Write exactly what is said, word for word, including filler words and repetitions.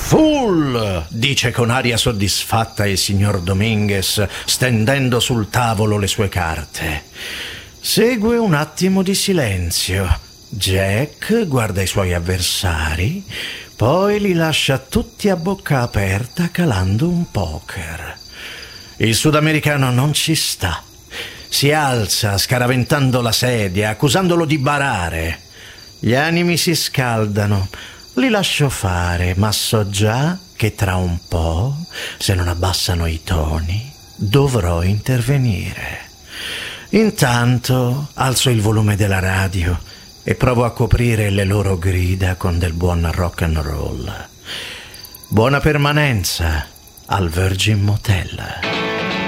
Full, dice con aria soddisfatta il signor Dominguez, stendendo sul tavolo le sue carte. Segue un attimo di silenzio. Jack guarda i suoi avversari, poi li lascia tutti a bocca aperta calando un poker. Il sudamericano non ci sta. Si alza scaraventando la sedia, accusandolo di barare. Gli animi si scaldano. Li lascio fare, ma so già che tra un po', se non abbassano i toni, dovrò intervenire. Intanto alzo il volume della radio e provo a coprire le loro grida con del buon rock and roll. Buona permanenza al Virgin Motel.